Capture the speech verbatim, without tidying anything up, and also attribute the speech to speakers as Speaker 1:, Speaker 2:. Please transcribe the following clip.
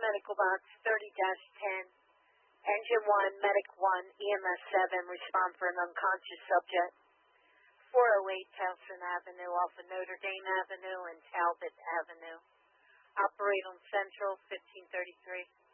Speaker 1: Medical Box thirty dash ten. Engine one, Medic one, E M S seven, respond for an unconscious subject. four oh eight Towson Avenue off of Notre Dame Avenue and Talbot Avenue. Operate on Central fifteen thirty-three.